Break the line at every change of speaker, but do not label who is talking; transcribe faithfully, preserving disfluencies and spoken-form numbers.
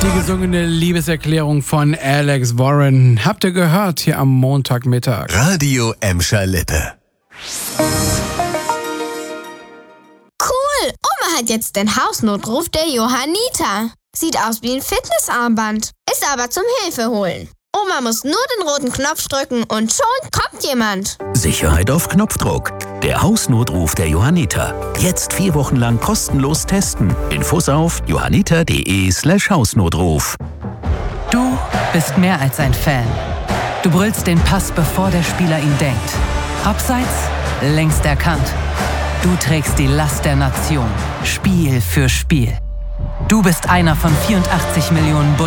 Die gesungene Liebeserklärung von Alex Warren habt ihr gehört hier am Montagmittag.
Radio Emscher Lippe.
Cool! Oma hat jetzt den Hausnotruf der Johanniter. Sieht aus wie ein Fitnessarmband, ist aber zum Hilfe holen. Oma muss nur den roten Knopf drücken und schon kommt jemand.
Sicherheit auf Knopfdruck. Der Hausnotruf der Johanniter. Jetzt vier Wochen lang kostenlos testen. Infos auf johanniter.de slash Hausnotruf.
Du bist mehr als ein Fan. Du brüllst den Pass, bevor der Spieler ihn denkt. Abseits, längst erkannt. Du trägst die Last der Nation. Spiel für Spiel. Du bist einer von vierundachtzig Millionen